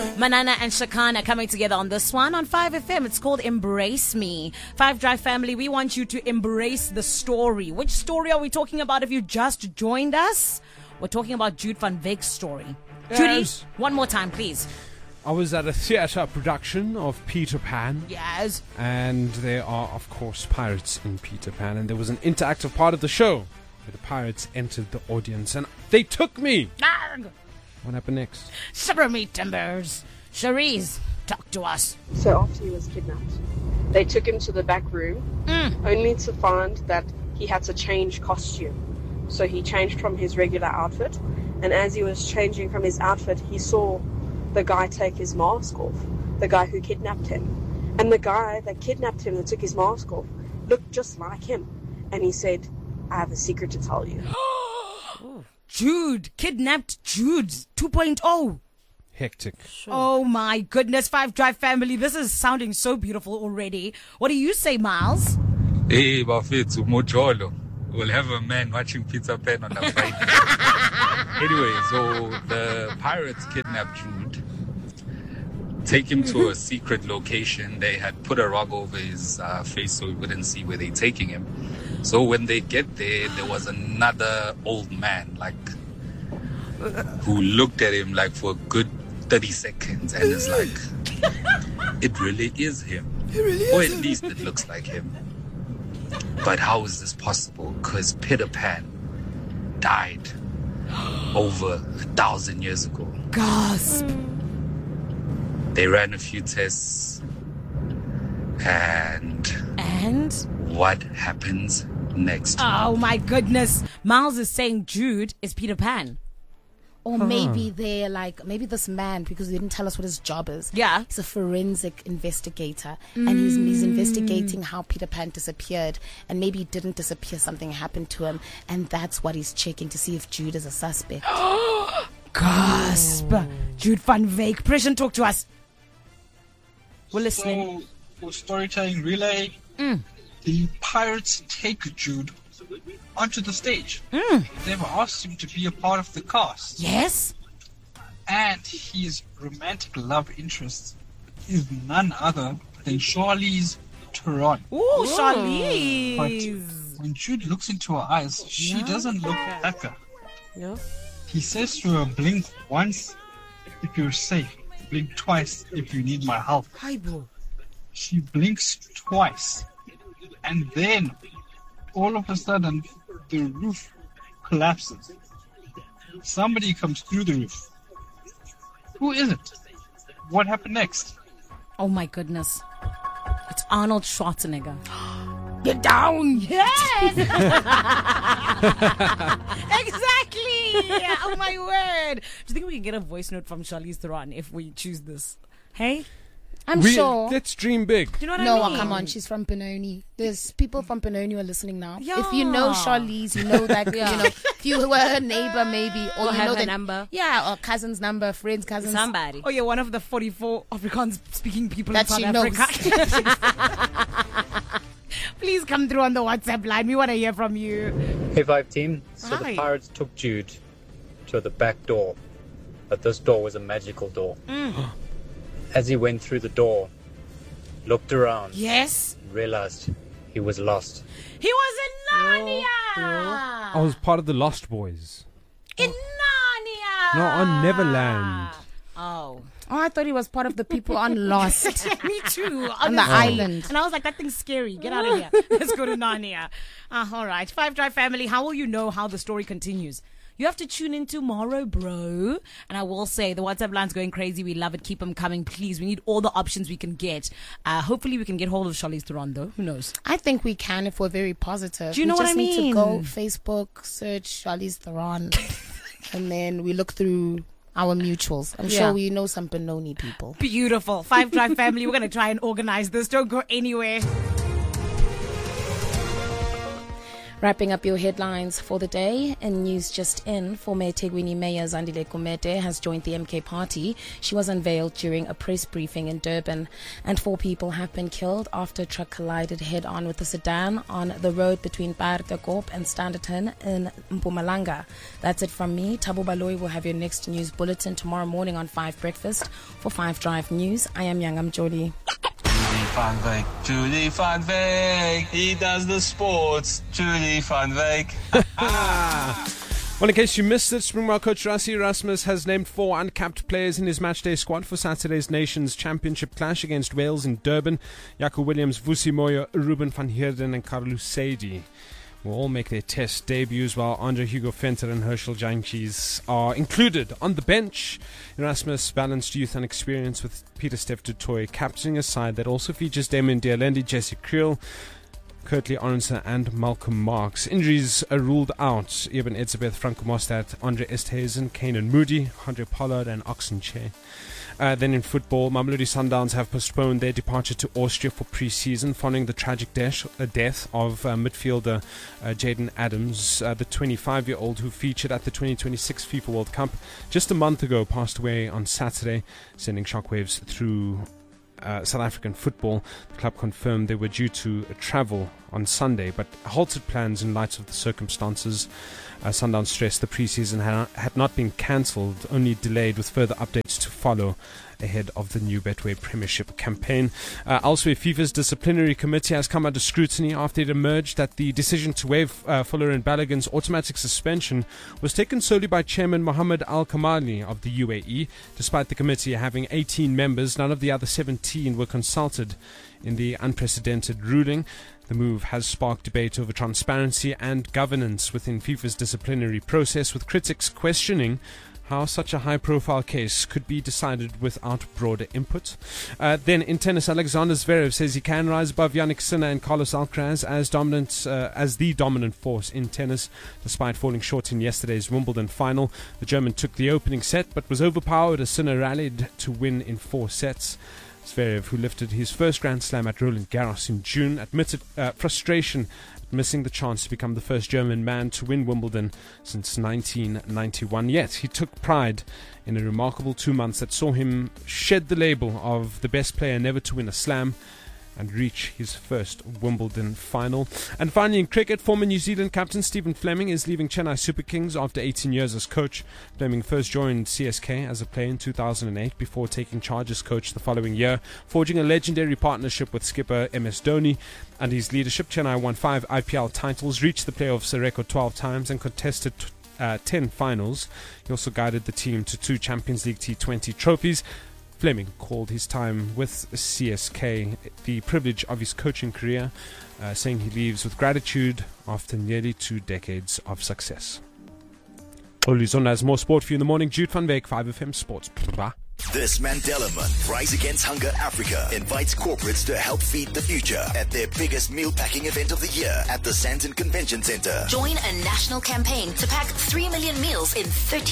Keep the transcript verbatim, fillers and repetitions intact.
Manana and Shakana coming together on this one on five F M. It's called Embrace Me. Five Drive family, we want you to embrace the story. Which story are we talking about if you just joined us? We're talking about Jude van Veek's story. Yes. Judy, one more time, please. I was at a theatre production of Peter Pan. Yes. And there are, of course, pirates in Peter Pan. And there was an interactive part of the show where the pirates entered the audience. And they took me. Arg! What happened next? Shiver me timbers. Cherise, talk to us. So after he was kidnapped, they took him to the back room, Mm. only to find that he had to change costume. So he changed from his regular outfit, and as he was changing from his outfit, he saw the guy take his mask off, the guy who kidnapped him. And the guy that kidnapped him, that took his mask off, looked just like him. And he said, "I have a secret to tell you." Jude, kidnapped Jude two point oh. Hectic. Oh my goodness, Five Drive family, this is sounding so beautiful already. What do you say, Miles? Hey, Bafethu, Mojolo. We'll have a man watching Peter Pan on a Friday. Anyway, so the pirates kidnapped Jude, take him to a secret location. They had put a rug over his uh, face so he wouldn't see where they're taking him. So when they get there, there was another old man, like, who looked at him like for a good thirty seconds and is like, it really is him. It really or at is least it looks like him. But how is this possible? Because Peter Pan died over a thousand years ago. Gasp. They ran a few tests. And And? what happens next? Oh my goodness. Miles is saying Jude is Peter Pan. Or maybe they're like, maybe this man, because they didn't tell us what his job is. Yeah. He's a forensic investigator. And he's, he's investigating how Peter Pan disappeared. And maybe he didn't disappear, something happened to him. And that's what he's checking to see if Jude is a suspect. Gasp. Jude van Veek. Prison, talk to us. We're listening. So, for storytelling relay, Mm. the pirates take Jude onto the stage. Mm. They've asked him to be a part of the cast. Yes? And his romantic love interest is none other than Charlize Theron. Ooh, Charlize. When Jude looks into her eyes, she Yeah. doesn't look at her. Yeah. He says to her, blink once if you're safe, blink twice if you need my help. Hi, bro. She blinks twice, and then all of a sudden the roof collapses. Somebody comes through the roof. Who is it? What happened next? Oh my goodness. It's Arnold Schwarzenegger. Get down! Yes! Exactly! Oh my word! Do you think we can get a voice note from Charlize Theron if we choose this? Hey? I'm We- sure. Let's dream big. Do you know what No, I mean? come on, she's from Benoni. There's people from Benoni who are listening now. Yeah. If you know Charlize, you know that, Yeah. you know, if you were her neighbor maybe, or, Or you have know her the number. Yeah, or cousin's number, friend's cousin's. Somebody. Oh, you're one of the forty-four Afrikaans speaking people That in she South knows. Africa. Please come through on the WhatsApp line. We want to hear from you. Hey Vibe team, so Hi. the pirates took Jude to the back door, but this door was a magical door. Mm. As he went through the door, looked around, Yes? realized he was lost. He was in Narnia! I was part of the Lost Boys. In Narnia! No, on Neverland. Oh. Oh, I thought he was part of the people on Lost. Me too. On the honestly. island. And I was like, that thing's scary. Get out of here. Let's go to Narnia. Uh, all right. Five Drive family, how will you know how the story continues? You have to tune in tomorrow, bro. And I will say, the WhatsApp line's going crazy. We love it. Keep them coming, please. We need all the options we can get. Uh, hopefully, we can get hold of Charlize Theron, though. Who knows? I think we can if we're very positive. Do you know we what just I need mean? to go Facebook, search Charlize Theron, and then we look through our mutuals. I'm Yeah. sure we know some Benoni people. Beautiful. Five Drive family, we're going to try and organize this. Don't go anywhere. Wrapping up your headlines for the day, in news just in, former eThekwini Mayor Zandile Gumede has joined the M K party. She was unveiled during a press briefing in Durban. And four people have been killed after a truck collided head-on with a sedan on the road between Paardekoop and Standerton in Mpumalanga. That's it from me. Thabo Baloyi will have your next news bulletin tomorrow morning on five Breakfast. For five Drive News, I am Yangam Jody. Julie van Wyk, Julie van Wyk, he does the sports, Julie van Wyk. Well, in case you missed it, Springbok coach Rassie Erasmus has named four uncapped players in his matchday squad for Saturday's Nations Championship clash against Wales in Durban. Jaco Williams, Vusi Moyo, Ruben van Heerden and Carlo Seidi will all make their test debuts, while Andre Hugo Venter and Herschel Jantjies are included on the bench. Erasmus balanced youth and experience with Peter Steph du Toit captaining a side that also features Damien Dialendi, Jesse Kriel, Kurtley Arnson and Malcolm Marks. Injuries are ruled out. Eben Etzebeth, Franco Mostert, Andre Esthuizen, Kanan Moody, Andre Pollard and Oxenche. Uh, then in football, Mamelodi Sundowns have postponed their departure to Austria for pre-season following the tragic death, uh, death of uh, midfielder uh, Jaden Adams. Uh, the twenty-five-year-old who featured at the twenty twenty-six FIFA World Cup just a month ago passed away on Saturday, sending shockwaves through Uh, South African football. The club confirmed they were due to uh, travel on Sunday, but halted plans in light of the circumstances. Uh, Sundown stressed the preseason ha- had not been cancelled, only delayed, with further updates to follow ahead of the new Betway Premiership campaign. Uh, elsewhere, FIFA's disciplinary committee has come under scrutiny after it emerged that the decision to waive uh, Fuller and Balogun's automatic suspension was taken solely by Chairman Mohammed Al Kamali of the U A E. Despite the committee having eighteen members, none of the other seventeen were consulted in the unprecedented ruling. The move has sparked debate over transparency and governance within FIFA's disciplinary process, with critics questioning how such a high-profile case could be decided without broader input. Uh, then in tennis, Alexander Zverev says he can rise above Yannick Sinner and Carlos Alcaraz as dominant uh, as the dominant force in tennis, despite falling short in yesterday's Wimbledon final. The German took the opening set but was overpowered as Sinner rallied to win in four sets. Zverev, who lifted his first Grand Slam at Roland Garros in June, admitted uh, frustration at missing the chance to become the first German man to win Wimbledon since nineteen ninety-one. Yet he took pride in a remarkable two months that saw him shed the label of the best player never to win a slam and reach his first Wimbledon final. And finally, in cricket, former New Zealand captain Stephen Fleming is leaving Chennai Super Kings after eighteen years as coach. Fleming first joined C S K as a player in two thousand eight before taking charge as coach the following year, forging a legendary partnership with skipper M S Dhoni. Under his leadership, Chennai won five I P L titles, reached the playoffs a record twelve times and contested uh, ten finals. He also guided the team to two Champions League T twenty trophies. Fleming called his time with C S K the privilege of his coaching career, uh, saying he leaves with gratitude after nearly two decades of success. Oluzona has more sport for you in the morning. Jude van Beek, five F M Sports. This Mandela Month, Rise Against Hunger Africa invites corporates to help feed the future at their biggest meal packing event of the year at the Sandton Convention Center. Join a national campaign to pack three million meals in thirty